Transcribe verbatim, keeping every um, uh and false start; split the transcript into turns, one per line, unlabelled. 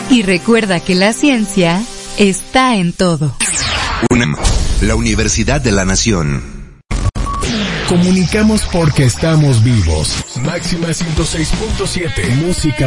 Y recuerda que la ciencia está en todo.
UNAM, la Universidad de la Nación.
Comunicamos porque estamos vivos. Máxima ciento seis punto siete. Música